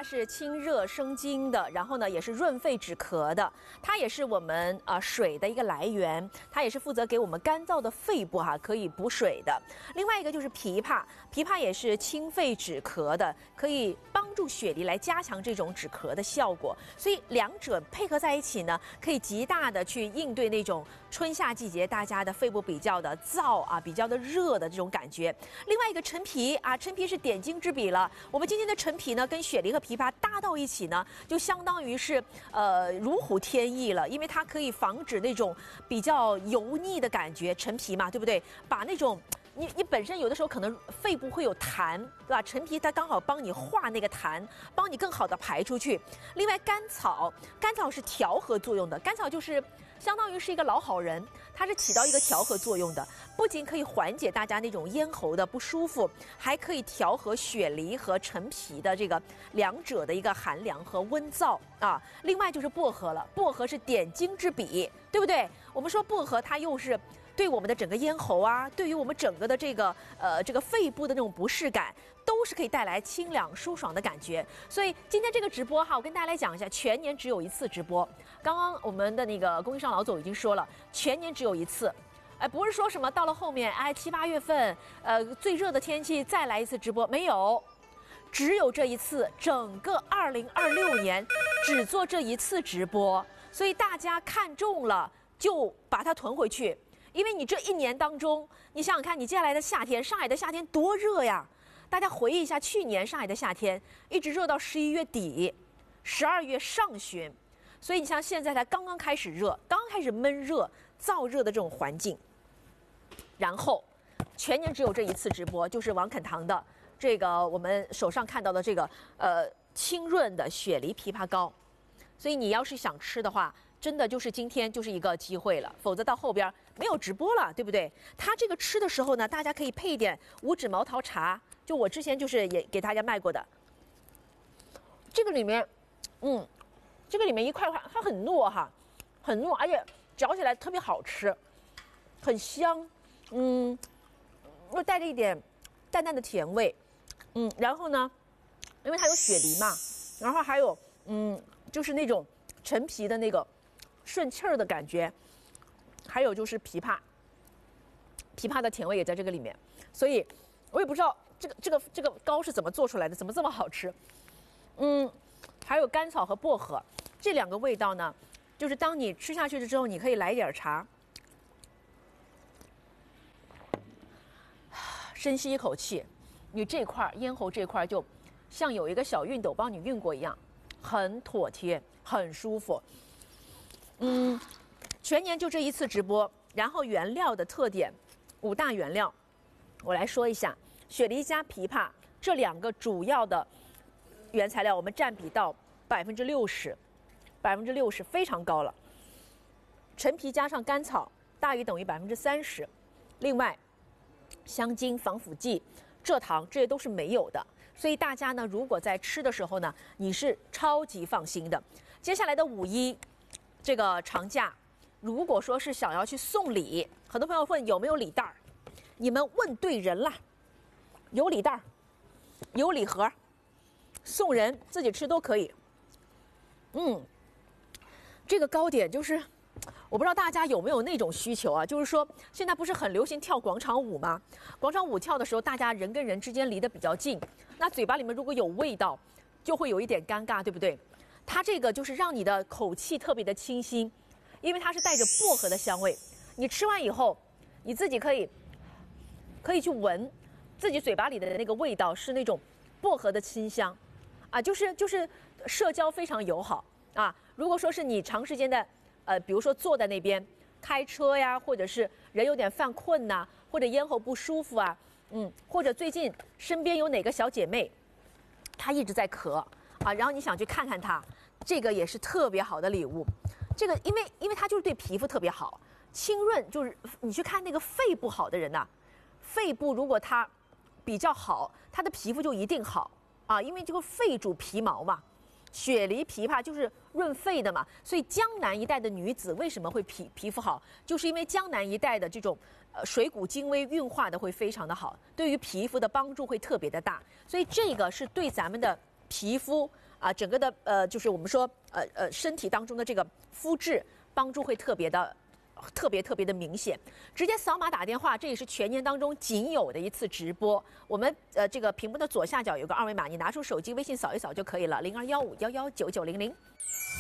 是清热生津的，然后呢也是润肺止咳的，它也是我们水的一个来源，它也是负责给我们干燥的肺部可以补水的。另外一个就是枇杷，枇杷也是清肺止咳的，可以帮助雪梨来加强这种止咳的效果。所以两者配合在一起呢，可以极大的去应对那种春夏季节大家的肺部比较的燥比较的热的这种感觉。另外一个陈皮陈皮是点睛之笔了。我们今天的陈皮呢，跟雪梨和枇杷搭到一起呢，就相当于是如虎添翼了，因为它可以防止那种比较油腻的感觉。陈皮嘛，对不对？把那种你本身有的时候可能肺部会有痰，对吧？陈皮它刚好帮你化那个痰，帮你更好的排出去。另外甘草是调和作用的，甘草就是相当于是一个老好人，它是起到一个调和作用的，不仅可以缓解大家那种咽喉的不舒服，还可以调和雪梨和陈皮的这个两者的一个寒凉和温燥另外就是薄荷了，薄荷是点睛之笔，对不对？我们说薄荷它又是对我们的整个咽喉对于我们整个的这个肺部的那种不适感，都是可以带来清凉舒爽的感觉。所以今天这个直播我跟大家来讲一下，全年只有一次直播。刚刚我们的那个供应商老总已经说了，全年只有一次。不是说什么到了后面7、8月份最热的天气再来一次直播，没有，只有这一次，整个2026年只做这一次直播。所以大家看中了就把它囤回去。因为你这一年当中，你想想看，你接下来的夏天，上海的夏天多热呀！大家回忆一下，去年上海的夏天一直热到11月底、12月上旬，所以你像现在才刚刚开始热，刚刚开始闷热、燥热的这种环境，然后全年只有这一次直播，就是王肯堂的这个我们手上看到的这个清润的雪梨枇杷膏，所以你要是想吃的话，真的就是今天就是一个机会了，否则到后边没有直播了，对不对？它这个吃的时候呢，大家可以配一点五指毛桃茶，就我之前就是也给大家卖过的。这个里面，这个里面一块块，它很糯很糯，而且嚼起来特别好吃，很香，又带着一点淡淡的甜味，然后呢，因为它有雪梨嘛，然后还有就是那种陈皮的那个顺气儿的感觉，还有就是枇杷的甜味也在这个里面，所以我也不知道这个膏是怎么做出来的，怎么这么好吃。还有甘草和薄荷这两个味道呢，就是当你吃下去了之后，你可以来一点茶，深吸一口气，你这块咽喉这块就像有一个小熨斗帮你熨过一样，很妥帖，很舒服。全年就这一次直播，然后原料的特点5大原料，我来说一下。雪梨加枇杷这两个主要的原材料，我们占比到60%，非常高了。陈皮加上甘草大于等于30%，另外香精、防腐剂、蔗糖这些都是没有的，所以大家呢，如果在吃的时候呢，你是超级放心的。接下来的5·1这个长假，如果说是想要去送礼，很多朋友问有没有礼袋儿，你们问对人了，有礼袋儿，有礼盒，送人自己吃都可以。这个糕点就是我不知道大家有没有那种需求啊，就是说现在不是很流行跳广场舞吗？广场舞跳的时候，大家人跟人之间离得比较近，那嘴巴里面如果有味道，就会有一点尴尬，对不对？它这个就是让你的口气特别的清新，因为它是带着薄荷的香味。你吃完以后，你自己可以去闻自己嘴巴里的那个味道，是那种薄荷的清香，就是社交非常友好啊。如果说是你长时间的比如说坐在那边开车呀，或者是人有点犯困呐，或者咽喉不舒服啊，或者最近身边有哪个小姐妹，她一直在咳啊，然后你想去看看她，这个也是特别好的礼物。这个因为它就是对皮肤特别好，清润，就是你去看那个肺不好的人呐，肺部如果它比较好，它的皮肤就一定好啊，因为这个肺主皮毛嘛。雪梨枇杷就是润肺的嘛，所以江南一带的女子为什么会皮肤好，就是因为江南一带的这种水谷精微运化的会非常的好，对于皮肤的帮助会特别的大，所以这个是对咱们的皮肤整个的就是我们说身体当中的这个肤质帮助会特别的明显，直接扫码打电话，这也是全年当中仅有的一次直播。我们这个屏幕的左下角有个二维码，你拿出手机微信扫一扫就可以了，0215119900。